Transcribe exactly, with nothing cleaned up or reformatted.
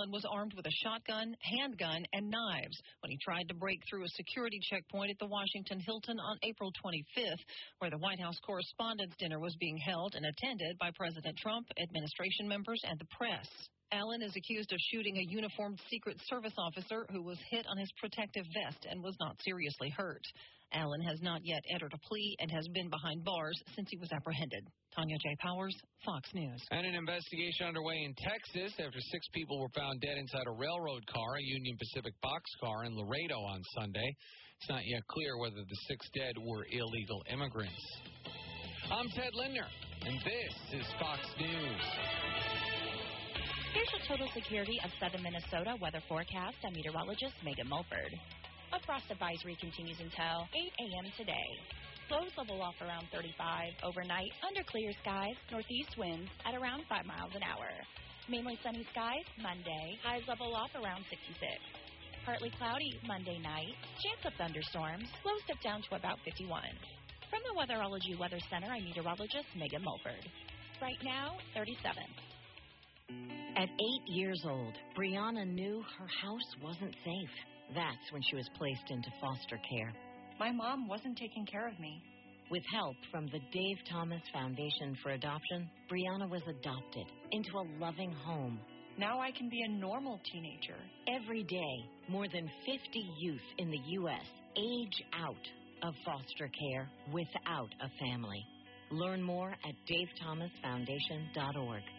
Allen was armed with a shotgun, handgun, and knives when he tried to break through a security checkpoint at the Washington Hilton on April twenty-fifth, where the White House Correspondents' Dinner was being held and attended by President Trump, administration members, and the press. Allen is accused of shooting a uniformed Secret Service officer who was hit on his protective vest and was not seriously hurt. Allen has not yet entered a plea and has been behind bars since he was apprehended. Tanya J. Powers, Fox News. And an investigation underway in Texas after six people were found dead inside a railroad car, a Union Pacific boxcar in Laredo on Sunday. It's not yet clear whether the six dead were illegal immigrants. I'm Ted Lindner, and this is Fox News. Here's your total security of southern Minnesota weather forecast. I'm meteorologist Megan Mulford. A frost advisory continues until eight a.m. today. Lows level off around thirty-five. Overnight, under clear skies, northeast winds at around five miles an hour. Mainly sunny skies Monday. Highs level off around sixty-six. Partly cloudy Monday night. Chance of thunderstorms. Lows dip down to about fifty-one. From the Weatherology Weather Center, I'm meteorologist Megan Mulford. Right now, thirty-seven. At eight years old, Brianna knew her house wasn't safe. That's when she was placed into foster care. My mom wasn't taking care of me. With help from the Dave Thomas Foundation for Adoption, Brianna was adopted into a loving home. Now I can be a normal teenager. Every day, more than fifty youth in the U S age out of foster care without a family. Learn more at dave thomas foundation dot org.